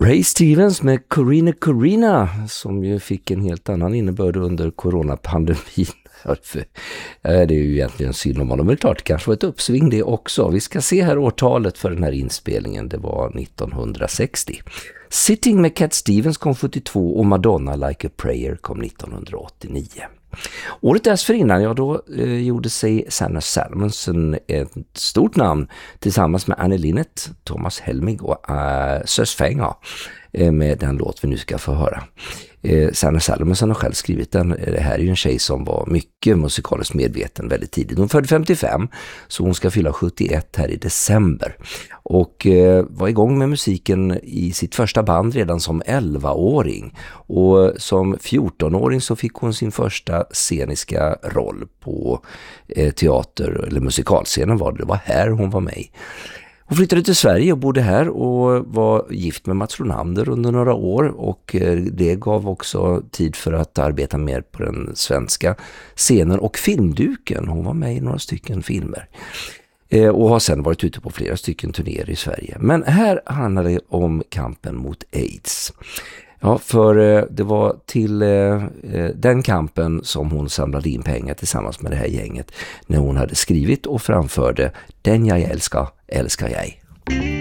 Ray Stevens med Corina som ju fick en helt annan innebörd under coronapandemin. Det är ju egentligen synd om honom, men det är klart det kanske var ett uppsving det också. Vi ska se här årtalet för den här inspelningen, det var 1960. Sitting med Cat Stevens kom 72 och Madonna Like a Prayer kom 1989. Året dessförinnan, ja då gjorde sig Sanna Salmonsen ett stort namn tillsammans med Annie Linnet, Thomas Helmig och Sös Fänga med den låt vi nu ska få höra. Sanna Salmonsen har själv skrivit den. Det här är ju en tjej som var mycket musikaliskt medveten väldigt tidigt. Hon födde 55 så hon ska fylla 71 här i december. Och var igång med musiken i sitt första band redan som 11-åring. Och som 14-åring så fick hon sin första sceniska roll på teater- eller musikalscenen var det. Det var här hon var med. Hon flyttade till Sverige och bodde här och var gift med Mats Ronander under några år och det gav också tid för att arbeta mer på den svenska scenen och filmduken. Hon var med i några stycken filmer och har sedan varit ute på flera stycken turnéer i Sverige. Men här handlar det om kampen mot AIDS. Ja, för det var till den kampen som hon samlade in pengar tillsammans med det här gänget när hon hade skrivit och framförde Den jag älskar, älskar jag.